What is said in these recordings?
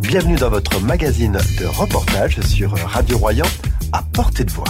Bienvenue dans votre magazine de reportage sur Radio Royan, à portée de voix.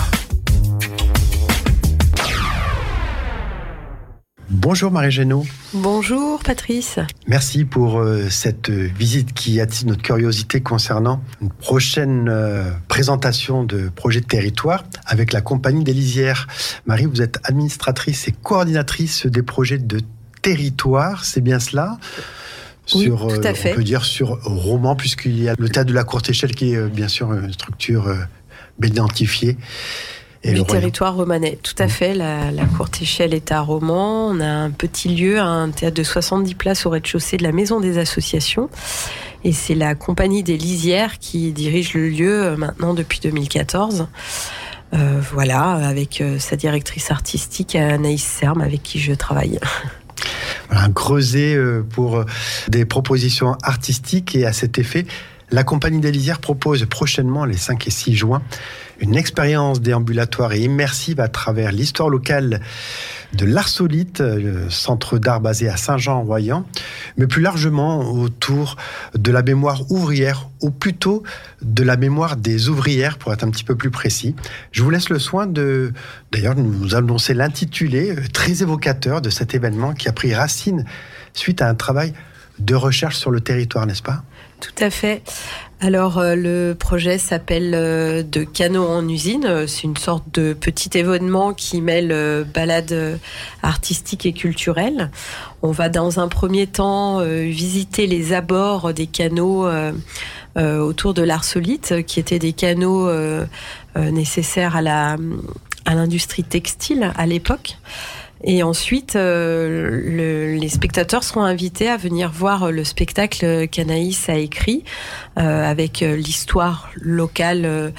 Bonjour Marie Génaud. Bonjour Patrice. Merci pour cette visite qui attise notre curiosité concernant une prochaine présentation de projet de territoire avec la Compagnie des Lisières. Marie, vous êtes administratrice et coordinatrice des projets de territoire, c'est bien cela ? Oui, tout à fait. On peut dire sur Romans, puisqu'il y a le théâtre de la courte échelle qui est bien sûr une structure bien identifiée. Et le territoire romanais, tout à fait. La courte échelle est à Romans. On a un petit lieu, un théâtre de 70 places au rez-de-chaussée de la Maison des Associations. Et c'est la Compagnie des Lisières qui dirige le lieu maintenant depuis 2014. Voilà, avec sa directrice artistique Anaïs Serme, avec qui je travaille. Un creuset pour des propositions artistiques, et à cet effet, la Compagnie des Lisières propose prochainement, les 5 et 6 juin, une expérience déambulatoire et immersive à travers l'histoire locale de l'Arsolite, centre d'art basé à Saint-Jean-en-Royan, mais plus largement autour de la mémoire ouvrière, ou plutôt de la mémoire des ouvrières, pour être un petit peu plus précis. Je vous laisse le soin de nous annoncer l'intitulé très évocateur de cet événement qui a pris racine suite à un travail de recherche sur le territoire, n'est-ce pas ? Tout à fait. Alors, le projet s'appelle De canot en usine. C'est une sorte de petit événement qui mêle balade artistique et culturelle. On va dans un premier temps visiter les abords des canaux autour de l'Arsolite, qui étaient des canaux nécessaires à l'industrie textile à l'époque. Et ensuite, les spectateurs seront invités à venir voir le spectacle qu'Anaïs a écrit avec l'histoire locale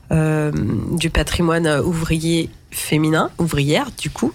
du patrimoine ouvrier féminin, ouvrière du coup,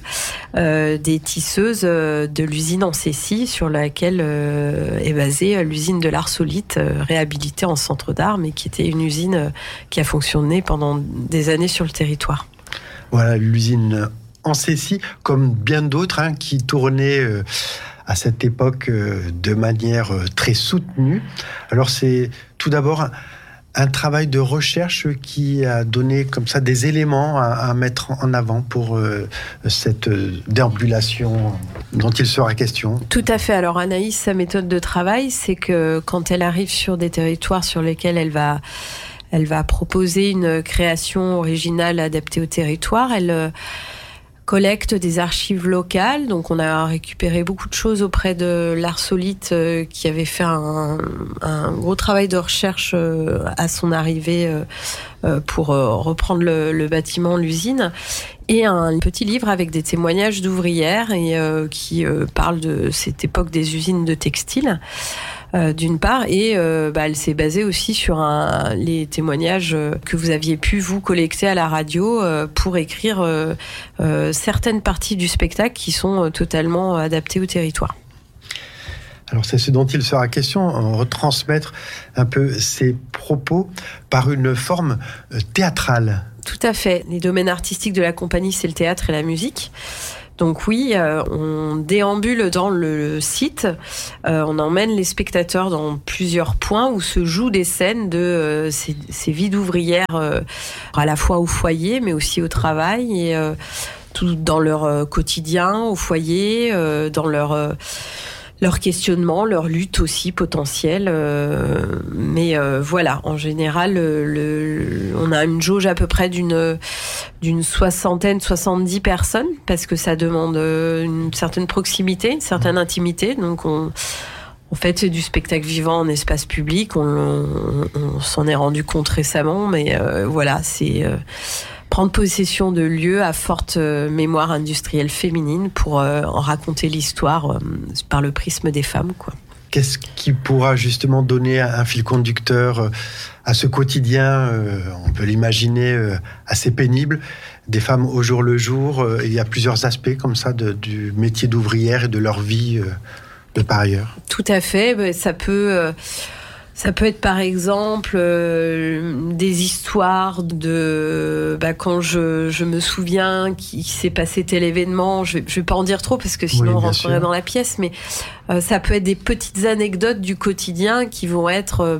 des tisseuses de l'usine en Cécy sur laquelle est basée l'usine de l'Arsolite, réhabilitée en centre d'art, mais qui était une usine qui a fonctionné pendant des années sur le territoire. Voilà, l'usine en Cécy, comme bien d'autres qui tournaient à cette époque de manière très soutenue. Alors c'est tout d'abord un travail de recherche qui a donné comme ça des éléments à mettre en avant pour cette déambulation dont il sera question. Tout à fait. Alors Anaïs, sa méthode de travail, c'est que quand elle arrive sur des territoires sur lesquels elle va proposer une création originale adaptée au territoire, elle collecte des archives locales. Donc on a récupéré beaucoup de choses auprès de l'Arsolite qui avait fait un gros travail de recherche à son arrivée pour reprendre le bâtiment, l'usine, et un petit livre avec des témoignages d'ouvrières et qui parle de cette époque des usines de textile. D'une part, et elle s'est basée aussi sur les témoignages que vous aviez pu vous collecter à la radio pour écrire certaines parties du spectacle qui sont totalement adaptées au territoire. Alors c'est ce dont il sera question, retransmettre un peu ces propos par une forme théâtrale. Tout à fait. Les domaines artistiques de la compagnie, c'est le théâtre et la musique. Donc oui, on déambule dans le site, on emmène les spectateurs dans plusieurs points où se jouent des scènes de ces vies d'ouvrières à la fois au foyer mais aussi au travail, et tout dans leur quotidien, au foyer, dans leur questionnement, leur lutte aussi potentielle. Mais voilà, en général, on a une jauge à peu près d'une 70 personnes, parce que ça demande une certaine proximité, une certaine intimité. Donc en fait, c'est du spectacle vivant en espace public. On s'en est rendu compte récemment, mais voilà, c'est prendre possession de lieux à forte mémoire industrielle féminine pour en raconter l'histoire par le prisme des femmes, quoi. Qu'est-ce qui pourra justement donner un fil conducteur à ce quotidien, on peut l'imaginer, assez pénible, des femmes au jour le jour? Il y a plusieurs aspects comme ça du métier d'ouvrière et de leur vie de par ailleurs. Tout à fait, ça peut Ça peut être par exemple des histoires de quand je me souviens qu'il s'est passé tel événement. Je vais pas en dire trop parce que sinon on rentrerait dans la pièce, mais ça peut être des petites anecdotes du quotidien qui vont être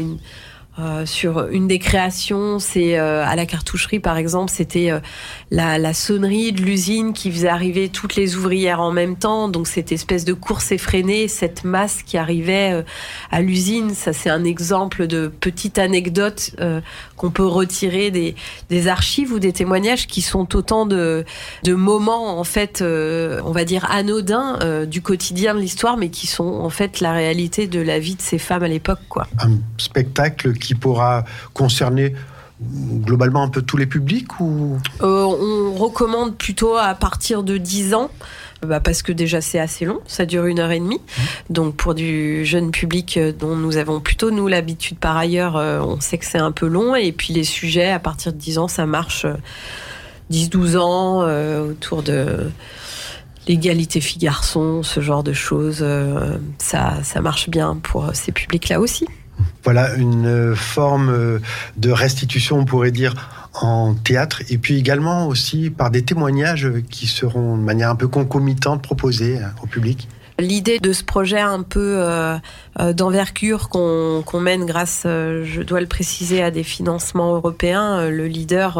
sur une des créations, c'est à la cartoucherie par exemple, c'était la sonnerie de l'usine qui faisait arriver toutes les ouvrières en même temps, donc cette espèce de course effrénée, cette masse qui arrivait à l'usine. Ça, c'est un exemple de petite anecdote qu'on peut retirer des archives ou des témoignages qui sont autant de moments en fait, on va dire anodins du quotidien de l'histoire, mais qui sont en fait la réalité de la vie de ces femmes à l'époque, quoi. Un spectacle qui pourra concerner globalement un peu tous les publics ou... On recommande plutôt à partir de 10 ans, parce que déjà c'est assez long, ça dure 1h30. Donc pour du jeune public dont nous avons plutôt nous l'habitude par ailleurs, on sait que c'est un peu long. Et puis les sujets à partir de 10 ans, ça marche 10-12 ans, autour de l'égalité filles-garçons, ce genre de choses. Ça marche bien pour ces publics-là aussi. Voilà une forme de restitution, on pourrait dire, en théâtre, et puis également aussi par des témoignages qui seront de manière un peu concomitante proposés au public. L'idée de ce projet un peu d'envergure qu'on mène grâce, je dois le préciser, à des financements européens, le leader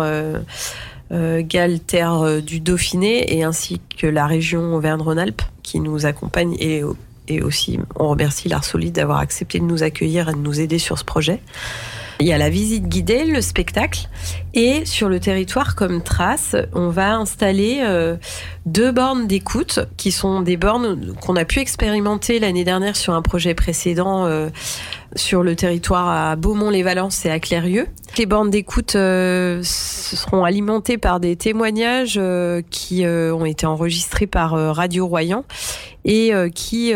GAL Terre du Dauphiné et ainsi que la région Auvergne-Rhône-Alpes qui nous accompagne, et aussi, on remercie l'Arsolite d'avoir accepté de nous accueillir et de nous aider sur ce projet. Il y a la visite guidée, le spectacle, et sur le territoire comme trace, on va installer 2 bornes d'écoute qui sont des bornes qu'on a pu expérimenter l'année dernière sur un projet précédent sur le territoire à Beaumont-les-Valences et à Clérieux. Les bornes d'écoute seront alimentées par des témoignages qui ont été enregistrés par Radio Royan et qui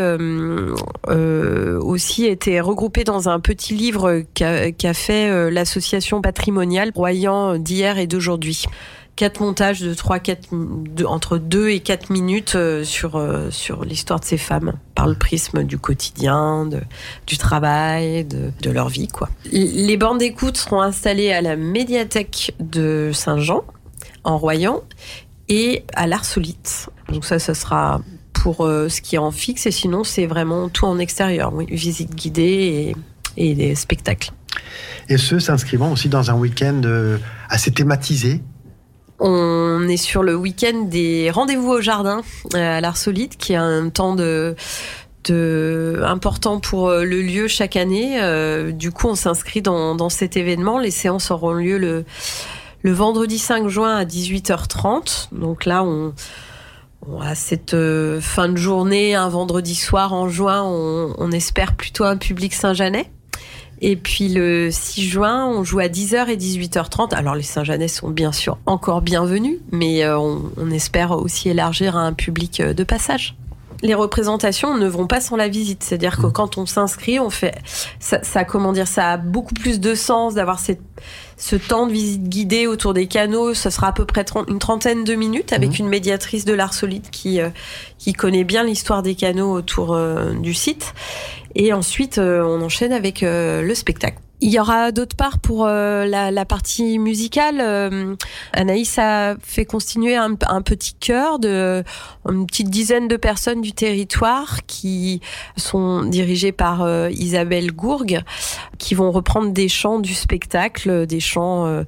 aussi étaient regroupés dans un petit livre qu'a fait l'association patrimoniale Royan d'hier et d'aujourd'hui. 4 montages de entre 2 et 4 minutes sur l'histoire de ces femmes, par le prisme du quotidien, du travail, de leur vie, quoi. Les bornes d'écoute seront installées à la médiathèque de Saint-Jean, en Royan, et à l'Arsolite. Donc ça sera pour ce qui est en fixe, et sinon c'est vraiment tout en extérieur, oui, visite guidée et des spectacles. Et s'inscrivant aussi dans un week-end assez thématisé. On est sur le week-end des rendez-vous au jardin à l'Arsolite, qui est un temps important pour le lieu chaque année. Du coup, on s'inscrit dans cet événement. Les séances auront lieu le vendredi 5 juin à 18h30. Donc là, on a cette fin de journée, un vendredi soir en juin, on espère plutôt un public Saint-Jeanais. Et puis le 6 juin, on joue à 10h et 18h30. Alors les Saint-Jeanais sont bien sûr encore bienvenus, mais on espère aussi élargir à un public de passage. Les représentations ne vont pas sans la visite, c'est-à-dire que quand on s'inscrit, on fait ça a beaucoup plus de sens d'avoir ce temps de visite guidée autour des canaux. Ça sera à peu près une trentaine de minutes avec une médiatrice de l'Arsolite qui connaît bien l'histoire des canaux autour du site. Et ensuite, on enchaîne avec le spectacle. Il y aura d'autre part pour la partie musicale. Anaïs a fait constituer un petit chœur de une petite dizaine de personnes du territoire qui sont dirigées par Isabelle Gourgue, qui vont reprendre des chants du spectacle, des chants